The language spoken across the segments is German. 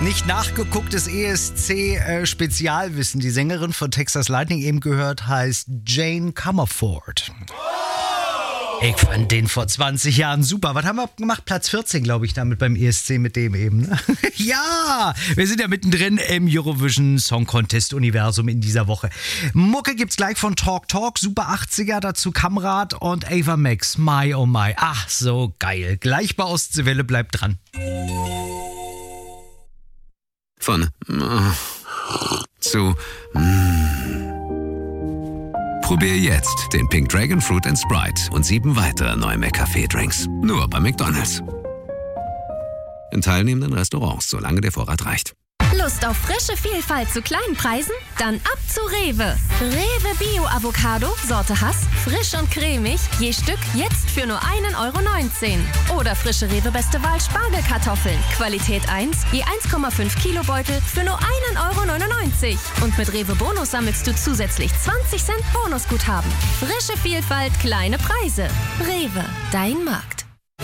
Nicht nachgegucktes ESC-Spezialwissen. Die Sängerin von Texas Lightning eben gehört, heißt Jane Comerford. Ich fand den vor 20 Jahren super. Was haben wir gemacht? Platz 14, glaube ich, damit beim ESC mit dem eben. Ne? Ja, wir sind ja mittendrin im Eurovision Song Contest Universum in dieser Woche. Mucke gibt's gleich von Talk Talk, Super 80er, dazu Kamrat und Ava Max. My oh my. Ach, so geil. Gleich bei Ostseewelle, bleibt dran. Von zu Probier jetzt den Pink Dragon Fruit & Sprite und 7 weitere neue McCafé-Drinks. Nur bei McDonald's. In teilnehmenden Restaurants, solange der Vorrat reicht. Lust auf frische Vielfalt zu kleinen Preisen? Dann ab zu Rewe. Rewe Bio Avocado, Sorte Hass, frisch und cremig, je Stück jetzt für nur 1,19 €. Oder frische Rewe Beste Wahl Spargelkartoffeln, Qualität 1, je 1,5 Kilo Beutel für nur 1,99 €. Und mit Rewe Bonus sammelst du zusätzlich 20 Cent Bonusguthaben. Frische Vielfalt, kleine Preise. Rewe, dein Markt.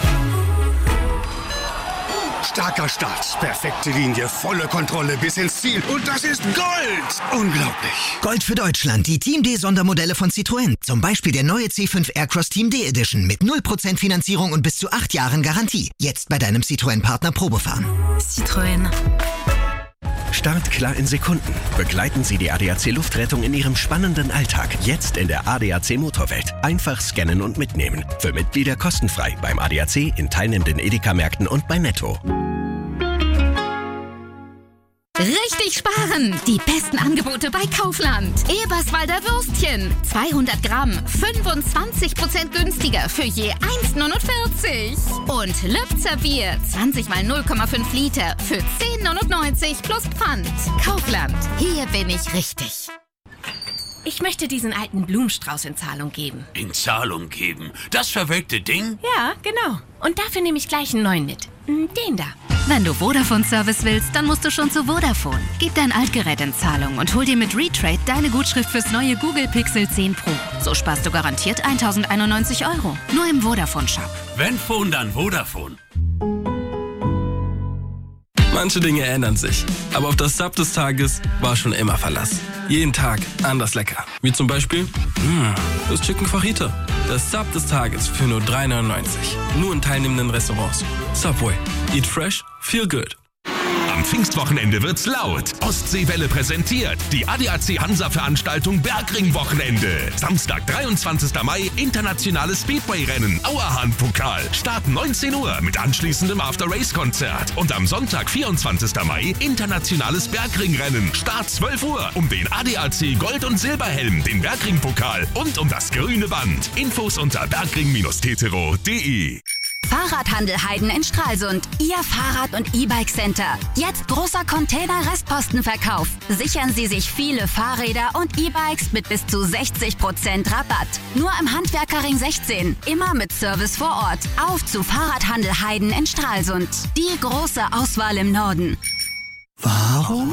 Starker Start, perfekte Linie, volle Kontrolle bis ins Ziel. Und das ist Gold! Unglaublich. Gold für Deutschland, die Team D Sondermodelle von Citroën. Zum Beispiel der neue C5 Aircross Team D Edition mit 0% Finanzierung und bis zu 8 Jahren Garantie. Jetzt bei deinem Citroën-Partner Probefahren. Citroën. Start klar in Sekunden. Begleiten Sie die ADAC Luftrettung in Ihrem spannenden Alltag. Jetzt in der ADAC Motorwelt. Einfach scannen und mitnehmen. Für Mitglieder kostenfrei beim ADAC, in teilnehmenden Edeka-Märkten und bei Netto. Richtig sparen! Die besten Angebote bei Kaufland. Eberswalder Würstchen. 200 Gramm, 25% günstiger für je 1,49 €. Und Lübzer Bier, 20 mal 0,5 Liter für 10,99 € plus Pfand. Kaufland, hier bin ich richtig. Ich möchte diesen alten Blumenstrauß in Zahlung geben. In Zahlung geben? Das verwelkte Ding? Ja, genau. Und dafür nehme ich gleich einen neuen mit. Den da. Wenn du Vodafone-Service willst, dann musst du schon zu Vodafone. Gib dein Altgerät in Zahlung und hol dir mit Retrade deine Gutschrift fürs neue Google Pixel 10 Pro. So sparst du garantiert 1.091 €. Nur im Vodafone-Shop. Wenn Phone, dann Vodafone. Manche Dinge ändern sich, aber auf das Sub des Tages war schon immer Verlass. Jeden Tag anders lecker. Wie zum Beispiel das Chicken Fajita. Das Sub des Tages für nur 3,99 €. Nur in teilnehmenden Restaurants. Subway. Eat fresh, feel good. Am Pfingstwochenende wird's laut. Ostseewelle präsentiert die ADAC Hansa-Veranstaltung Bergring-Wochenende. Samstag, 23. Mai, internationales Speedway-Rennen, Auerhahn-Pokal. Start 19 Uhr mit anschließendem After-Race-Konzert. Und am Sonntag, 24. Mai, internationales Bergring-Rennen. Start 12 Uhr um den ADAC Gold- und Silberhelm, den Bergring-Pokal und um das grüne Band. Infos unter bergring-tetero.de. Fahrradhandel Heiden in Stralsund. Ihr Fahrrad- und E-Bike-Center. Jetzt großer Container-Restpostenverkauf. Sichern Sie sich viele Fahrräder und E-Bikes mit bis zu 60% Rabatt. Nur im Handwerkerring 16. Immer mit Service vor Ort. Auf zu Fahrradhandel Heiden in Stralsund. Die große Auswahl im Norden. Warum?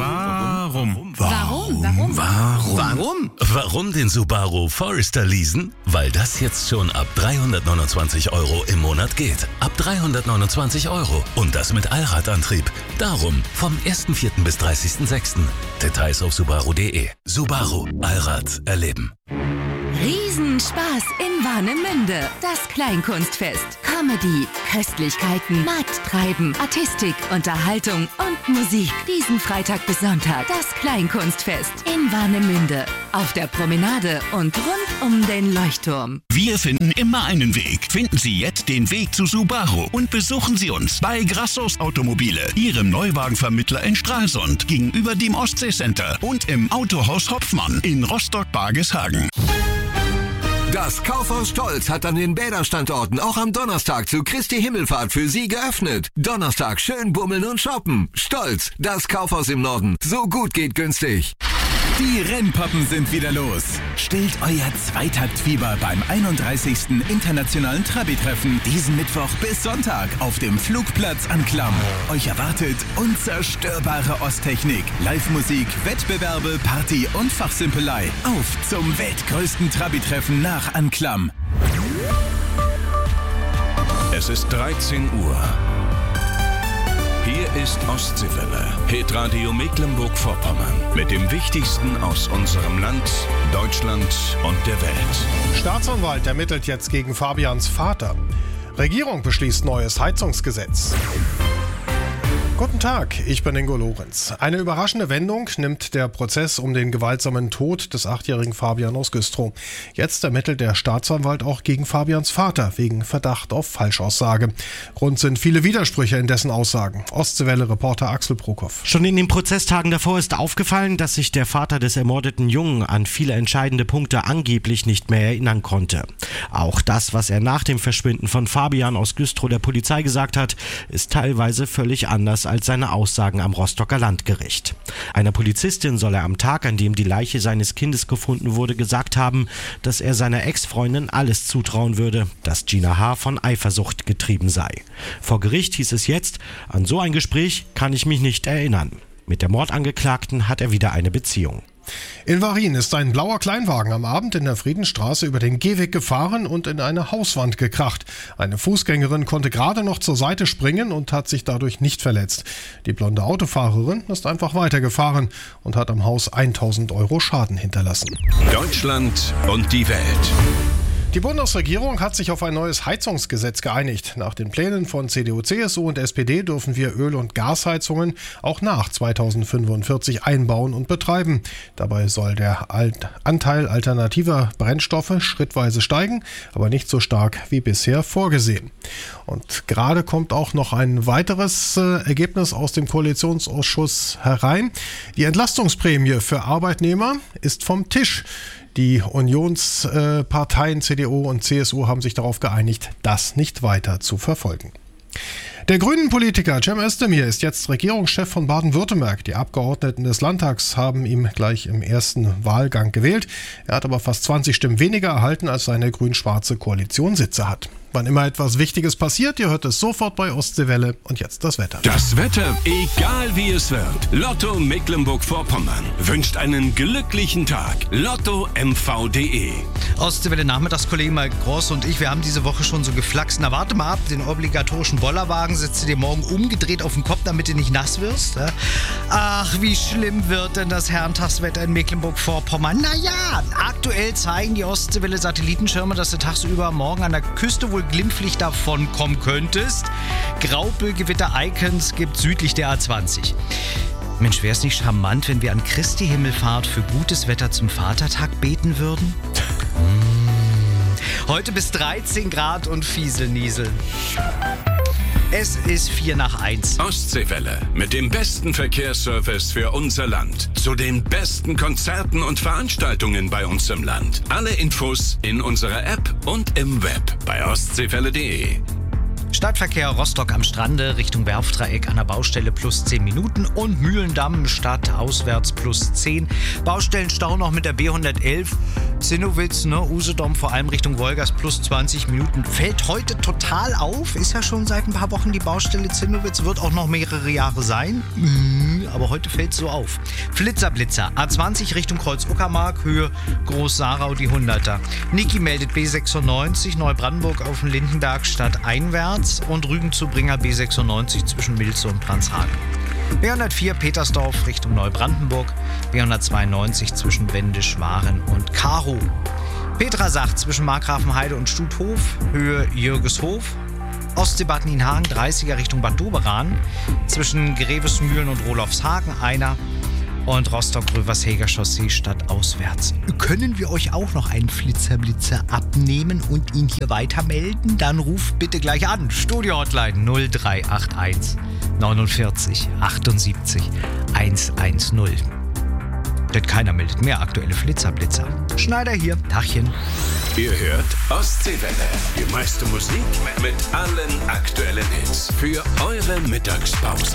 Warum den Subaru Forester leasen? Weil das jetzt schon ab 329 € im Monat geht. Ab 329 €. Und das mit Allradantrieb. Darum vom 1.4. bis 30.6. Details auf subaru.de. Subaru. Allrad erleben. Riesenspaß in Warnemünde. Das Kleinkunstfest. Comedy, Köstlichkeiten, Markttreiben, Artistik, Unterhaltung und Musik. Diesen Freitag bis Sonntag. Das Kleinkunstfest in Warnemünde. Auf der Promenade und rund um den Leuchtturm. Wir finden immer einen Weg. Finden Sie jetzt den Weg zu Subaru und besuchen Sie uns bei Grassos Automobile, Ihrem Neuwagenvermittler in Stralsund, gegenüber dem Ostseecenter und im Autohaus Hopfmann in Rostock-Bargeshagen. Das Kaufhaus Stolz hat an den Bäderstandorten auch am Donnerstag zu Christi Himmelfahrt für Sie geöffnet. Donnerstag schön bummeln und shoppen. Stolz, das Kaufhaus im Norden. So gut geht günstig. Die Rennpappen sind wieder los. Stillt euer Zweitaktfieber beim 31. Internationalen Trabi-Treffen diesen Mittwoch bis Sonntag auf dem Flugplatz Anklam. Euch erwartet unzerstörbare Osttechnik, Live-Musik, Wettbewerbe, Party und Fachsimpelei. Auf zum weltgrößten Trabi-Treffen nach Anklam. Es ist 13 Uhr. Hier ist Ostseewelle, Hitradio Mecklenburg-Vorpommern. Mit dem Wichtigsten aus unserem Land, Deutschland und der Welt. Staatsanwalt ermittelt jetzt gegen Fabians Vater. Regierung beschließt neues Heizungsgesetz. Guten Tag, ich bin Ingo Lorenz. Eine überraschende Wendung nimmt der Prozess um den gewaltsamen Tod des 8-jährigen Fabian aus Güstrow. Jetzt ermittelt der Staatsanwalt auch gegen Fabians Vater wegen Verdacht auf Falschaussage. Grund sind viele Widersprüche in dessen Aussagen. Ostseewelle-Reporter Axel Prokop. Schon in den Prozesstagen davor ist aufgefallen, dass sich der Vater des ermordeten Jungen an viele entscheidende Punkte angeblich nicht mehr erinnern konnte. Auch das, was er nach dem Verschwinden von Fabian aus Güstrow der Polizei gesagt hat, ist teilweise völlig anders als seine Aussagen am Rostocker Landgericht. Einer Polizistin soll er am Tag, an dem die Leiche seines Kindes gefunden wurde, gesagt haben, dass er seiner Ex-Freundin alles zutrauen würde, dass Gina H. von Eifersucht getrieben sei. Vor Gericht hieß es jetzt, an so ein Gespräch kann ich mich nicht erinnern. Mit der Mordangeklagten hat er wieder eine Beziehung. In Varin ist ein blauer Kleinwagen am Abend in der Friedensstraße über den Gehweg gefahren und in eine Hauswand gekracht. Eine Fußgängerin konnte gerade noch zur Seite springen und hat sich dadurch nicht verletzt. Die blonde Autofahrerin ist einfach weitergefahren und hat am Haus 1.000 € Schaden hinterlassen. Deutschland und die Welt. Die Bundesregierung hat sich auf ein neues Heizungsgesetz geeinigt. Nach den Plänen von CDU, CSU und SPD dürfen wir Öl- und Gasheizungen auch nach 2045 einbauen und betreiben. Dabei soll der Anteil alternativer Brennstoffe schrittweise steigen, aber nicht so stark wie bisher vorgesehen. Und gerade kommt auch noch ein weiteres Ergebnis aus dem Koalitionsausschuss herein. Die Entlastungsprämie für Arbeitnehmer ist vom Tisch. Die Unionsparteien CDU und CSU haben sich darauf geeinigt, das nicht weiter zu verfolgen. Der grünen Politiker Cem Özdemir ist jetzt Regierungschef von Baden-Württemberg. Die Abgeordneten des Landtags haben ihn gleich im ersten Wahlgang gewählt. Er hat aber fast 20 Stimmen weniger erhalten, als seine grün-schwarze Koalition Sitze hat. Wann immer etwas Wichtiges passiert, ihr hört es sofort bei Ostseewelle. Und jetzt das Wetter. Das Wetter, egal wie es wird. Lotto Mecklenburg-Vorpommern wünscht einen glücklichen Tag. LottoMV.de. Ostseewelle Nachmittagskollegen Mike Gross und ich, wir haben diese Woche schon so geflaxt. Na, warte mal ab, den obligatorischen Bollerwagen setzt du dir morgen umgedreht auf den Kopf, damit du nicht nass wirst. Ach, wie schlimm wird denn das Herrentagswetter in Mecklenburg-Vorpommern? Naja, aktuell zeigen die Ostseewelle Satellitenschirme, dass du tagsüber morgen an der Küste wohl glimpflich davon kommen könntest. Graupelgewitter-Icons gibt südlich der A20. Mensch, wäre es nicht charmant, wenn wir an Christi Himmelfahrt für gutes Wetter zum Vatertag beten würden? Heute bis 13 Grad und Fieselniesel. Es ist 1:04. Ostseewelle mit dem besten Verkehrsservice für unser Land. Zu den besten Konzerten und Veranstaltungen bei uns im Land. Alle Infos in unserer App und im Web bei ostseewelle.de. Stadtverkehr Rostock am Strande Richtung Werftdreieck an der Baustelle plus 10 Minuten und Mühlendamm Stadt auswärts plus 10. Baustellenstau noch mit der B111 Zinnowitz, Usedom vor allem Richtung Wolgast plus 20 Minuten. Fällt heute total auf, ist ja schon seit ein paar Wochen die Baustelle Zinnowitz, wird auch noch mehrere Jahre sein, aber heute fällt es so auf. Flitzer A20 Richtung Kreuz-Uckermark, Höhe Groß-Sarau die 100er. Niki meldet B96 Neubrandenburg auf den Lindenberg Stadt einwärts und Rügen zu Bringer B96 zwischen Milze und Pranshagen. B104 Petersdorf Richtung Neubrandenburg, B192 zwischen Wendisch, Waren und Karow. Petra sagt zwischen Markgrafenheide und Stuthof, Höhe Jürgeshof. Ostsee-Bad Nienhagen 30er Richtung Bad Doberan, zwischen Grevesmühlen und Rolofshagen einer. Und Rostock-Röversheger Chaussee stadtauswärts. Können wir euch auch noch einen Flitzerblitzer abnehmen und ihn hier weitermelden? Dann ruft bitte gleich an. Studio-Hotline 0381 49 78 110. Denn keiner meldet mehr aktuelle Flitzerblitzer. Schneider hier. Tachchen. Ihr hört Ostseewelle. Die meiste Musik mit allen aktuellen Hits für eure Mittagspause.